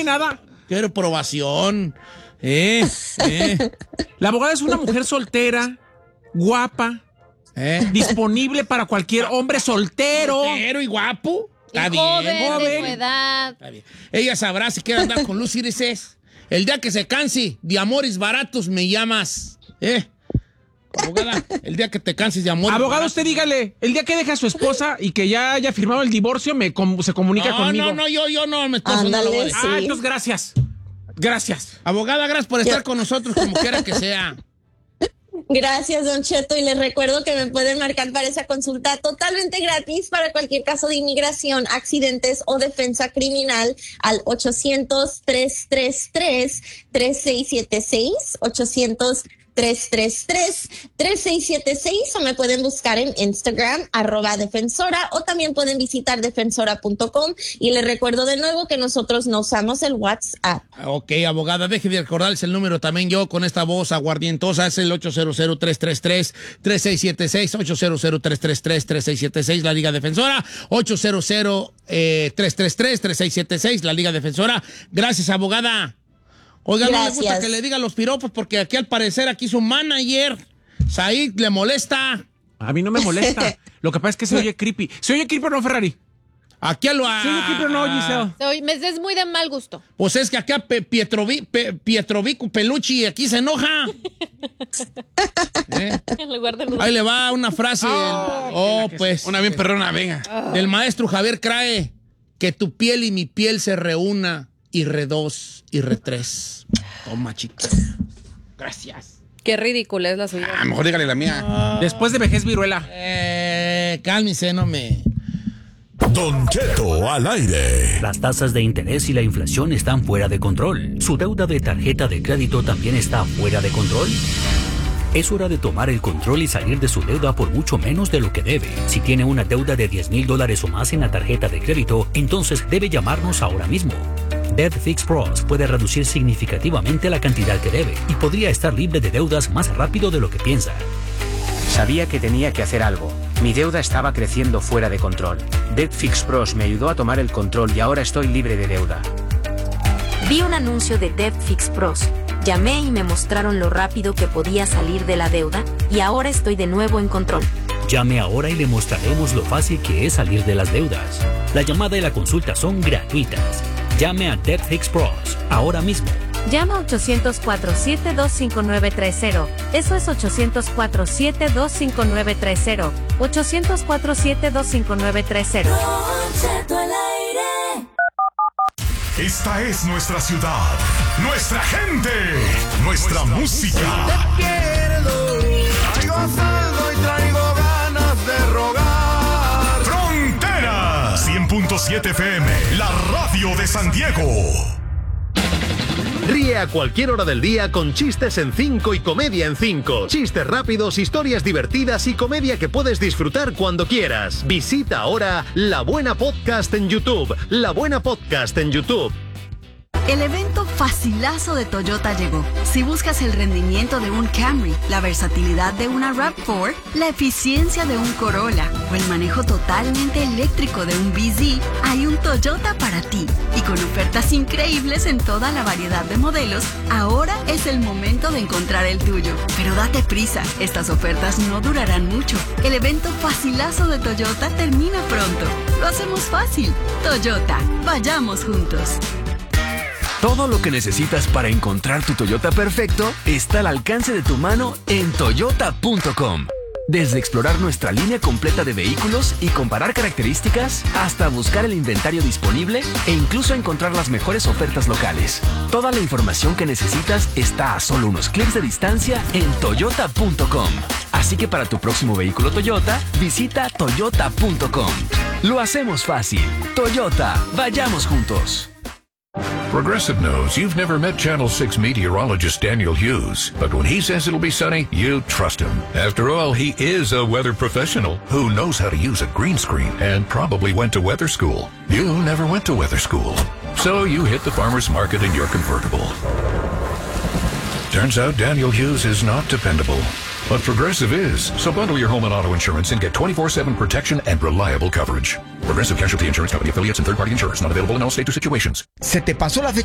nada. Quiero probación. La abogada es una mujer soltera, guapa, disponible para cualquier hombre soltero. Soltero y guapo. Está bien. Joven, de su edad. Está bien. Ella sabrá si quiere andar con Luz Iris. El día que se canse de amores baratos me llamas. Abogada, el día que te canses de amores Abogado, baratos. usted dígale, el día que deje a su esposa y que ya haya firmado el divorcio, se comunica conmigo. No, yo no, mi esposo no lo voy a decir. Entonces gracias. Gracias. Abogada, gracias por estar con nosotros como quiera que sea. Gracias, Don Cheto, y les recuerdo que me pueden marcar para esa consulta totalmente gratis para cualquier caso de inmigración, accidentes o defensa criminal al 800-333-3676, 800-333-3676, o me pueden buscar en Instagram, @defensora, o también pueden visitar defensora.com, y les recuerdo de nuevo que nosotros no usamos el WhatsApp. Ok, abogada, deje de recordarles el número también yo con esta voz aguardientosa, es el 800-333-3676, 800-333-3676, la Liga Defensora, 800-333-3676, la Liga Defensora. Gracias, abogada. Oiga, no le gusta que le diga los piropos porque aquí al parecer aquí su manager, Said, le molesta. A mí no me molesta. Lo que pasa es que se oye creepy. ¿Se oye creepy o no, Ferrari? Aquí lo ¿Se oye creepy o no, Giselle? Me es muy de mal gusto. Pues es que acá Pietrovico Pelucci aquí se enoja. En lugar de Ahí le va una frase. Pues. Una bien perrona, venga. Del maestro Javier Crae. Que tu piel y mi piel se reúna. Y re2 y re3. Toma, chica. Gracias. Qué ridícula es la suya. Mejor dígale la mía. Después de vejez viruela. Cálmese, no me... Don Cheto al aire. Las tasas de interés y la inflación están fuera de control. ¿Su deuda de tarjeta de crédito también está fuera de control? Es hora de tomar el control y salir de su deuda por mucho menos de lo que debe. Si tiene una deuda de $10,000 o más en la tarjeta de crédito, entonces debe llamarnos ahora mismo. Debt Fix Pros puede reducir significativamente la cantidad que debe y podría estar libre de deudas más rápido de lo que piensa. Sabía que tenía que hacer algo. Mi deuda estaba creciendo fuera de control. Debt Fix Pros me ayudó a tomar el control y ahora estoy libre de deuda. Vi un anuncio de Debt Fix Pros. Llamé y me mostraron lo rápido que podía salir de la deuda y ahora estoy de nuevo en control. Llame ahora y le mostraremos lo fácil que es salir de las deudas. La llamada y la consulta son gratuitas. Llame a Debt Fix Pros ahora mismo. Llama a 800-472-5930. Eso es 800-472-5930. 800-472-5930. Esta es nuestra ciudad, nuestra gente, nuestra música. Te pierdo, traigo saldo y traigo ganas de rogar. Frontera 100.7 FM, la radio de San Diego. Ríe a cualquier hora del día con Chistes en 5 y Comedia en 5. Chistes rápidos, historias divertidas y comedia que puedes disfrutar cuando quieras. Visita ahora La Buena Podcast en YouTube. La Buena Podcast en YouTube. El evento facilazo de Toyota llegó. Si buscas el rendimiento de un Camry, la versatilidad de una RAV4, la eficiencia de un Corolla o el manejo totalmente eléctrico de un BZ, hay un Toyota para ti. Y con ofertas increíbles en toda la variedad de modelos, ahora es el momento de encontrar el tuyo. Pero date prisa, estas ofertas no durarán mucho. El evento facilazo de Toyota termina pronto. Lo hacemos fácil. Toyota, vayamos juntos. Todo lo que necesitas para encontrar tu Toyota perfecto está al alcance de tu mano en toyota.com. Desde explorar nuestra línea completa de vehículos y comparar características, hasta buscar el inventario disponible e incluso encontrar las mejores ofertas locales. Toda la información que necesitas está a solo unos clics de distancia en toyota.com. Así que para tu próximo vehículo Toyota, visita toyota.com. Lo hacemos fácil. Toyota, vayamos juntos. Progressive knows you've never met Channel 6 meteorologist Daniel Hughes, but when he says it'll be sunny, you trust him. After all, he is a weather professional who knows how to use a green screen and probably went to weather school. You never went to weather school, so you hit the farmer's market in your convertible. Turns out Daniel Hughes is not dependable, but Progressive is. So bundle your home and auto insurance and get 24/7 protection and reliable coverage. Progressive Casualty Insurance Company, affiliates and third-party insurers, not available in all states or situations. ¿Se te pasó la fecha